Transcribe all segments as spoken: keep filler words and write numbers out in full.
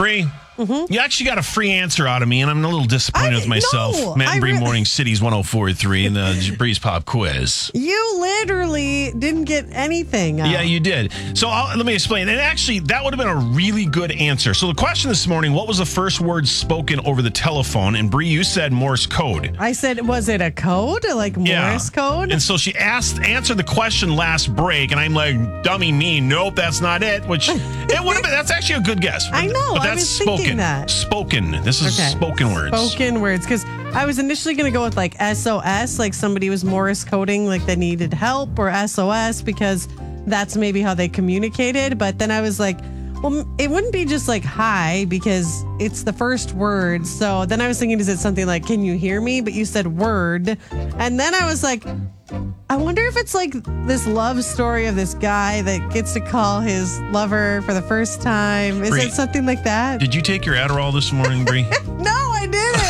Bree, mm-hmm. you actually got a free answer out of me, and I'm a little disappointed I, with myself. No, Matt and Bree re- Morning Cities one oh four point three in the Breeze Pop quiz. You literally didn't get anything out. Yeah, you did. So I'll, let me explain. And actually, that would have been a really good answer. So the question this morning, what was the first word spoken over the telephone? And Bree, you said Morse code. I said, was it a code? Like Morse yeah. code? And so she asked, answered the question last break, and I'm like, dummy me, nope, that's not it. Which it would have been. That's actually a good guess. But, I know. But that's I was spoken. thinking that. Spoken. This is okay. spoken words. Spoken words. Because I was initially going to go with like S O S, like somebody was Morse coding, like they needed help, or S O S because that's maybe how they communicated. But then I was like, well, it wouldn't be just like hi because it's the first word. So then I was thinking, is it something like, can you hear me? But you said word. And then I was like, I wonder if it's like this love story of this guy that gets to call his lover for the first time. Is Bree, it something like that? Did you take your Adderall this morning, Bree? No, I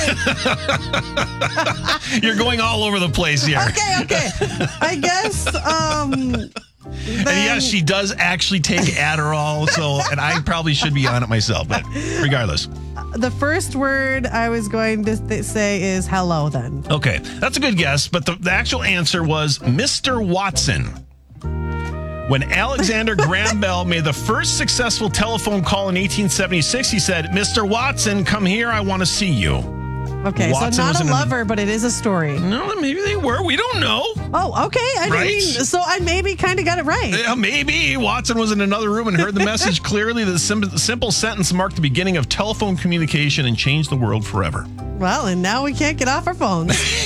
didn't. You're going all over the place here. Okay, okay. I guess, um... Then, and yes, she does actually take Adderall, so and I probably should be on it myself, but regardless. The first word I was going to th- say is hello then. Okay, that's a good guess, but the, the actual answer was Mister Watson. When Alexander Graham Bell made the first successful telephone call in eighteen seventy-six, he said, Mister Watson, come here, I want to see you. Okay, Watson so not a lover, a, but it is a story. No, maybe they were. We don't know. Oh, okay. I right? mean, so I maybe kind of got it right. Yeah, maybe. Watson was in another room and heard the message clearly. The sim- simple sentence marked the beginning of telephone communication and changed the world forever. Well, and now we can't get off our phones.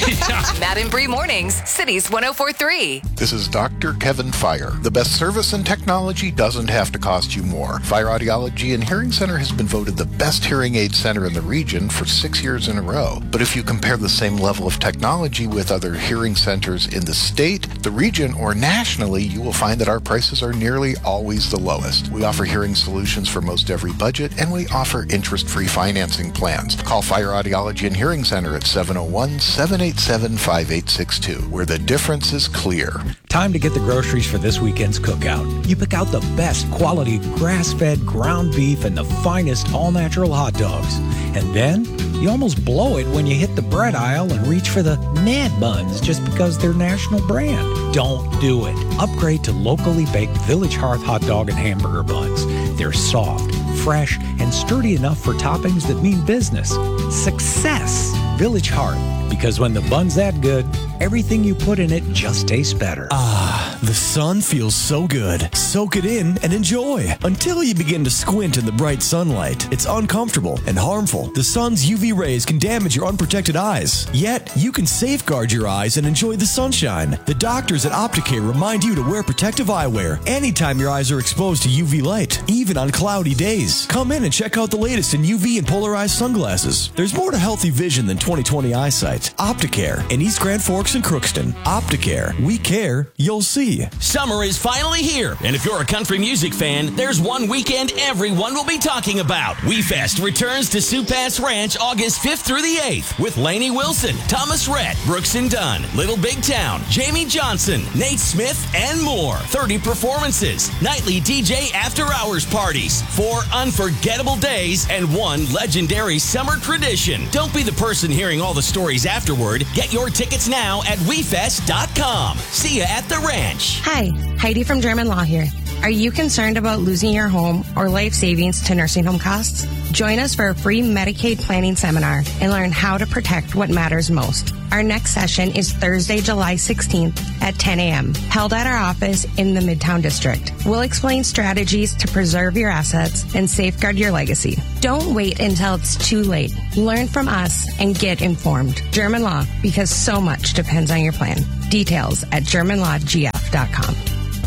Matt and Bree Mornings, Cities one oh four point three. This is Doctor Kevin Fire. The best service and technology doesn't have to cost you more. Fire Audiology and Hearing Center has been voted the best hearing aid center in the region for six years in a row. But if you compare the same level of technology with other hearing centers in the state, the region, or nationally, you will find that our prices are nearly always the lowest. We offer hearing solutions for most every budget, and we offer interest-free financing plans. Call Fire Audiology and Hearing Center at seven oh one, seven eight seven, five eight six two, where the difference is clear. Time to get the groceries for this weekend's cookout. You pick out the best quality grass-fed ground beef and the finest all-natural hot dogs. And then you almost blow it when you hit the bread aisle and reach for the Mad Buns just because they're national brand. Don't do it. Upgrade to locally baked Village Hearth hot dog and hamburger buns. They're soft, fresh, and sturdy enough for toppings that mean business. Success. Village Hearth. Because when the bun's that good, everything you put in it just tastes better. Ah, the sun feels so good. Soak it in and enjoy until you begin to squint in the bright sunlight. It's uncomfortable and harmful. The sun's U V rays can damage your unprotected eyes. Yet, you can safeguard your eyes and enjoy the sunshine. The doctors at Opticare remind you to wear protective eyewear anytime your eyes are exposed to U V light, even on cloudy days. Come in and check out the latest in U V and polarized sunglasses. There's more to healthy vision than twenty twenty eyesight. Opticare in East Grand Forks and Crookston. Opticare. We care. You'll see. Summer is finally here, and if you're a country music fan, there's one weekend everyone will be talking about. WeFest returns to Sioux Pass Ranch August fifth through the eighth with Lainey Wilson, Thomas Rhett, Brooks and Dunn, Little Big Town, Jamie Johnson, Nate Smith, and more. thirty performances, nightly D J after-hours parties, four unforgettable days, and one legendary summer tradition. Don't be the person hearing all the stories afterward. Get your tickets now at we fest dot com. See ya at the ranch. Hi, Heidi from German Law here. Are you concerned about losing your home or life savings to nursing home costs? Join us for a free Medicaid planning seminar and learn how to protect what matters most. Our next session is Thursday, July sixteenth at ten a.m., held at our office in the Midtown District. We'll explain strategies to preserve your assets and safeguard your legacy. Don't wait until it's too late. Learn from us and get informed. German Law, because so much depends on your plan. Details at german law g f dot com.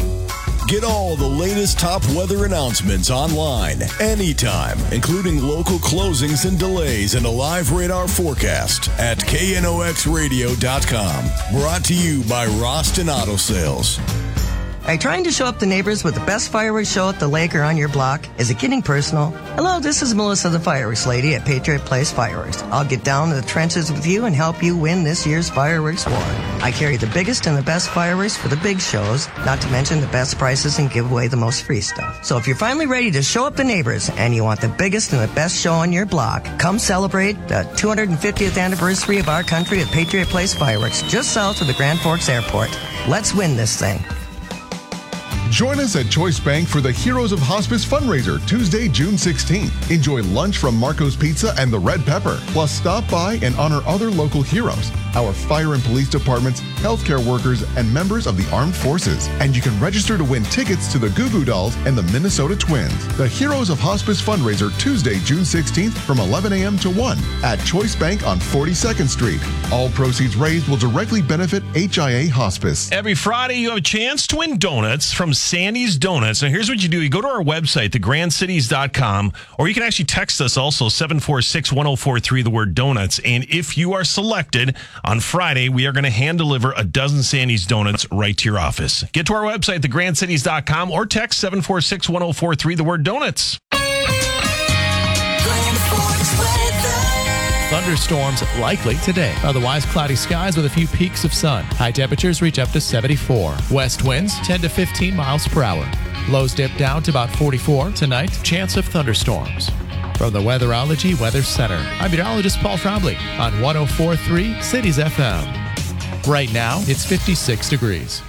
Get all the latest top weather announcements online, anytime, including local closings and delays and a live radar forecast at K N O X radio dot com. Brought to you by Roston Auto Sales. Are you trying to show up the neighbors with the best fireworks show at the lake or on your block? Is it getting personal? Hello, this is Melissa, the fireworks lady at Patriot Place Fireworks. I'll get down to the trenches with you and help you win this year's fireworks war. I carry the biggest and the best fireworks for the big shows, not to mention the best prices and give away the most free stuff. So if you're finally ready to show up the neighbors and you want the biggest and the best show on your block, come celebrate the two hundred fiftieth anniversary of our country at Patriot Place Fireworks, just south of the Grand Forks Airport. Let's win this thing. Join us at Choice Bank for the Heroes of Hospice fundraiser Tuesday, June sixteenth. Enjoy lunch from Marco's Pizza and the Red Pepper. Plus, stop by and honor other local heroes, our fire and police departments, healthcare workers, and members of the armed forces. And you can register to win tickets to the Goo Goo Dolls and the Minnesota Twins. The Heroes of Hospice fundraiser Tuesday, June sixteenth from eleven a.m. to one at Choice Bank on forty-second Street. All proceeds raised will directly benefit H I A Hospice. Every Friday, you have a chance to win donuts from Sandy's Donuts. Now, here's what you do. You go to our website, the grand cities dot com, or you can actually text us also, seven four six, one oh four three, the word donuts. And if you are selected on Friday, we are going to hand deliver a dozen Sandy's Donuts right to your office. Get to our website, the grand cities dot com, or text seven four six, one oh four three, the word donuts. Thunderstorms likely today. Otherwise, cloudy skies with a few peaks of sun. High temperatures reach up to seventy-four. West winds ten to fifteen miles per hour. Lows dip down to about forty-four. Tonight, chance of thunderstorms. From the Weatherology Weather Center, I'm meteorologist Paul Trombley on one oh four point three Cities F M. Right now, it's fifty-six degrees.